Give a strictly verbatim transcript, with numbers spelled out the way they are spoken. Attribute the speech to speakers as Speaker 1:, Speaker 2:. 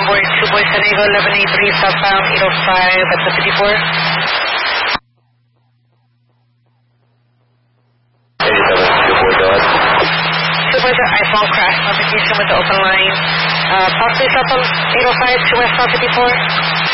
Speaker 1: board two Boy San Diego, eleven eighty-three, southbound eight oh five at the fifty-four.
Speaker 2: eighty-seven, two Boy, go ahead.
Speaker 1: two Boy, iPhone crash notification with the open line. Uh, possibly southbound eight oh five to westbound fifty-four.